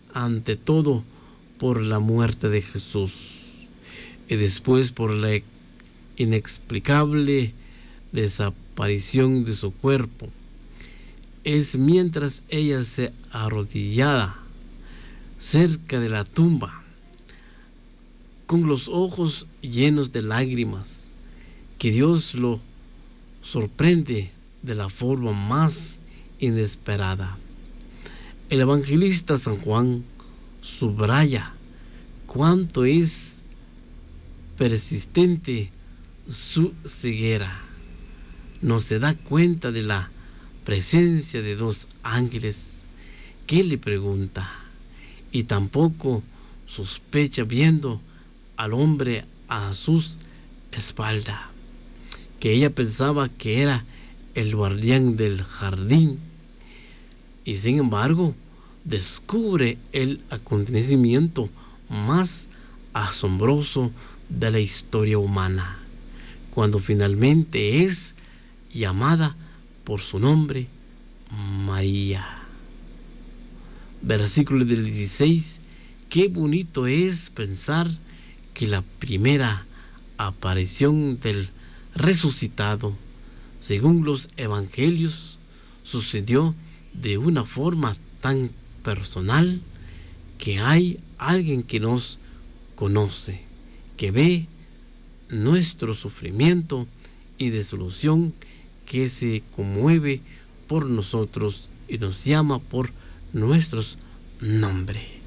ante todo por la muerte de Jesús y después por la inexplicable desaparición de su cuerpo. Es mientras ella se arrodillaba cerca de la tumba, con los ojos llenos de lágrimas, que Dios lo sorprende de la forma más inesperada. El evangelista San Juan subraya cuánto es persistente su ceguera. No se da cuenta de la presencia de dos ángeles que le pregunta, y tampoco sospecha viendo al hombre a sus espaldas, que ella pensaba que era el guardián del jardín, y sin embargo descubre el acontecimiento más asombroso de la historia humana, cuando finalmente es llamada por su nombre, María. Versículo del 16. Qué bonito es pensar que la primera aparición del resucitado, según los evangelios, sucedió de una forma tan personal que hay alguien que nos conoce, que ve nuestro sufrimiento y desolación, que se conmueve por nosotros y nos llama por nuestros nombres.